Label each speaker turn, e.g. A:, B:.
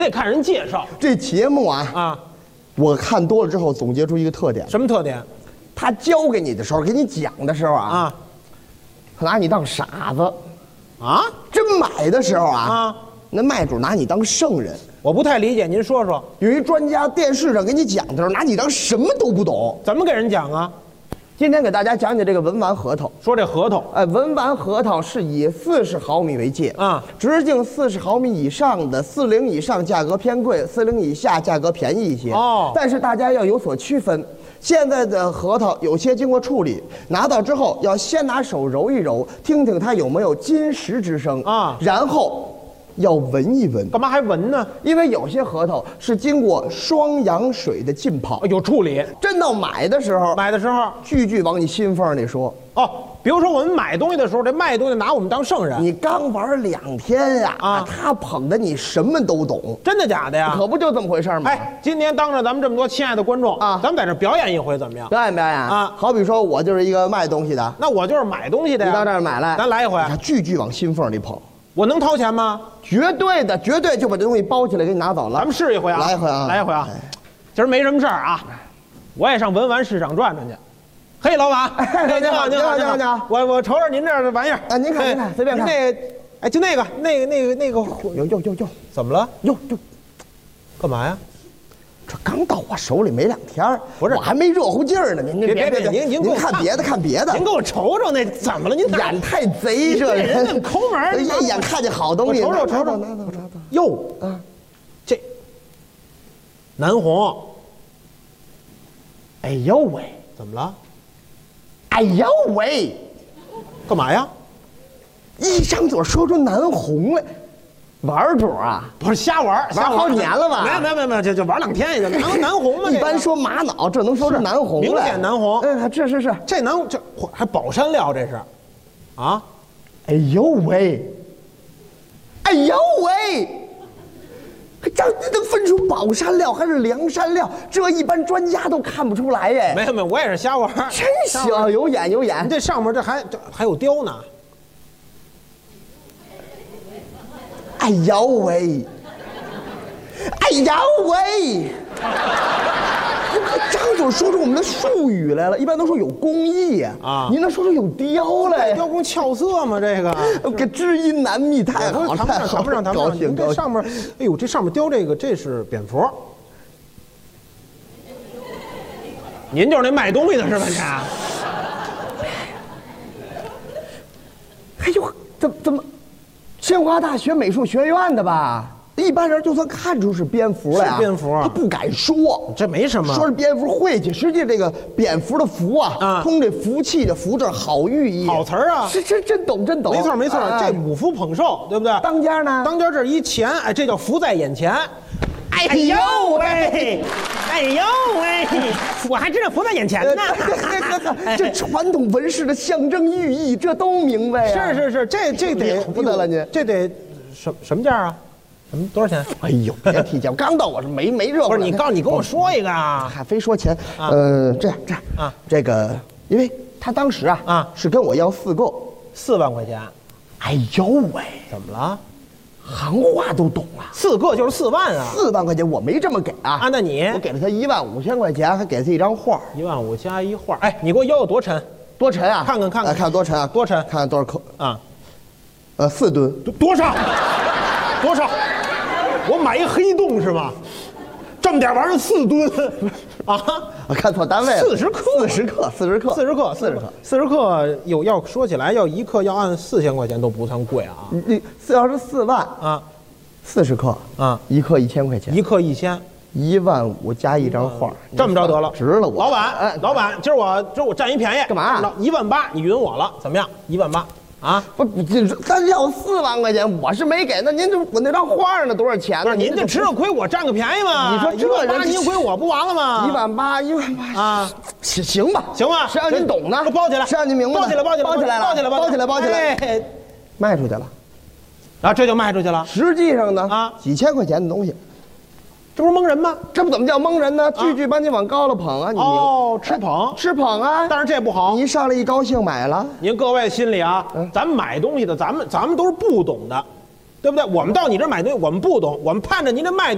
A: 得看人介绍
B: 这节目
A: 啊。
B: 我看多了之后总结出一个特点，
A: 什么特点？
B: 他教给你的时候，给你讲的时候他拿你当傻子
A: 啊。
B: 真买的时候那卖主拿你当圣人。
A: 我不太理解，您说说。
B: 有一专家电视上给你讲的时候，拿你当什么都不懂。
A: 怎么给人讲啊？
B: 今天给大家讲讲这个文玩核桃。
A: 说这核桃，
B: 文玩核桃是以40毫米为界直径40毫米以上的40以上价格偏贵，40以下价格便宜一些。但是大家要有所区分。现在的核桃有些经过处理，拿到之后要先拿手揉一揉，听听它有没有金石之声然后要闻一闻。
A: 干嘛还闻呢？
B: 因为有些核桃是经过双氧水的浸泡，
A: 有处理。
B: 真到买的时候，句句往你心缝里说。
A: 比如说我们买东西的时候，这卖东西拿我们当圣人。
B: 你刚玩2天他捧的你什么都懂。
A: 真的假的呀？
B: 可不就这么回事吗？
A: 今天当着咱们这么多亲爱的观众咱们在这表演一回怎么样？
B: 表演好比说我就是一个卖东西的，
A: 那我就是买东西的呀。
B: 你到这儿买来，
A: 咱来一回。
B: 句句往心缝里捧。
A: 我能掏钱吗？
B: 绝对的，绝对就把这东西包起来给你拿走了。
A: 咱们试一回
B: 来一回
A: 来一回今儿没什么事儿我也上文玩市场转转去。嘿，老板，
B: 您好，
A: 我瞅瞅您这儿的玩意儿
B: 您看，随便看。
A: 就那个，
B: 哟，
A: 怎么了？
B: 哟，
A: 干嘛呀？
B: 这刚到我手里没2天，
A: 不是，
B: 我还没热乎劲儿呢。您
A: 别，您
B: 看别的。
A: 您给我瞅瞅那怎么了？您
B: 眼太贼，这人
A: 抠门，
B: 一眼看见好东西。
A: 瞅瞅，
B: 拿走。
A: 哟，这南红。
B: 哎呦喂，
A: 怎么了？
B: 哎呦喂，
A: 干嘛呀？
B: 一张嘴说出南红来，玩主
A: 不是瞎玩
B: 好几年了吧？
A: 没有，就玩2天也就南红嘛。
B: 一般说玛瑙，这能说出南红来？
A: 明显南红。
B: 这是
A: 这还宝山料，这是
B: 哎呦喂，这能分出宝山料还是梁山料？这一般专家都看不出来耶。
A: 没有，我也是瞎玩。
B: 真行，有眼。
A: 这上面这还有雕呢。
B: 哎呦喂！张总说出我们的术语来了，一般都说有工艺您能说出有雕来？
A: 雕工俏色吗？这个
B: 知音难觅，太好了，
A: 谈不上，
B: 高兴。
A: 这上面，哎呦，这上面雕这是蝙蝠。您就是那卖东西的是吧？您？
B: 哎呦，怎么？清华大学美术学院的吧？一般人就算看出是蝙蝠了
A: 是蝙蝠
B: 他不敢说，
A: 这没什么。
B: 说是蝙蝠晦气，实际这个蝙蝠的蝠通这福气的福字好寓意，
A: 好词儿
B: 是真懂。
A: 没错，这五福捧寿，对不对？
B: 当家呢？
A: 当家这一钱，这叫福在眼前。哎呦喂，我还知道福在眼前呢。
B: 这传统纹饰的象征寓意，这都明白呀。
A: 是，这得
B: 不得了，您
A: 这得什么价多少钱？
B: 哎呦，别提价，刚到我是没热。
A: 不是你跟我说一个
B: 还非说钱这样这个，因为他当时是跟我要4个
A: 4万块钱。
B: 哎呦喂，
A: 怎么了？
B: 行话都懂
A: 4个就是4万
B: 4万块钱我没这么给
A: 那你
B: 我给了他15000块钱，还给他一张画
A: ，15000加一画。哎，你给我要多沉？
B: 多沉
A: 看
B: 多沉
A: 多沉？
B: 看看多少克4吨。
A: 多少？我买一黑洞是吗？这么点玩意儿4吨
B: 我看错单位了。40
A: 克要说起来，要1克要按4000块钱都不算贵
B: 你要是4万40克1克1000块钱，1
A: 克1000，15000
B: 加一张画，
A: 这么着得了，
B: 值了我。
A: 老板，今儿我占一便宜，
B: 干嘛
A: ？18000，你匀我了，怎么样？18000。
B: 不，咱要4万块钱，我是没给。那您我那张画呢？多少钱呢？
A: 不是您就吃了亏，我占个便宜嘛。
B: 你说这人
A: 您亏我不完了吗
B: ？18000行吧，谁让您懂呢？
A: 包起来，
B: 谁让您明白？
A: 包起来，
B: 卖出去了，
A: 这就卖出去了。
B: 实际上呢，几千块钱的东西。
A: 这不是蒙人吗？
B: 这不怎么叫蒙人呢？句把你往高了捧你吃捧
A: 但是这不好。
B: 你上来一高兴买了，
A: 您各位心里咱们买东西的，咱们都是不懂的，对不对？我们到你这买东西，我们不懂，我们盼着您这卖。